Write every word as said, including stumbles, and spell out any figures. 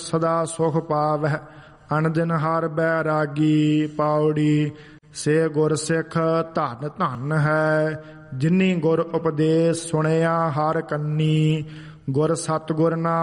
ਸਦਾ ਸੁਖ ਪਾਵਹਿ ਅਨ ਦਿਨ ਹਰ ਬੈਰਾਗੀ। ਪਾਉੜੀ ਸੇ ਗੁਰ ਸਿੱਖ ਧਨ ਧਨ ਹੈ ਜਿਨੀ ਗੁਰ ਉਪਦੇਸ਼ ਸੁਣਿਆ ਹਰ ਕੰਨੀ। ਗੁਰ ਸਤਿਗੁਰ ਨਾ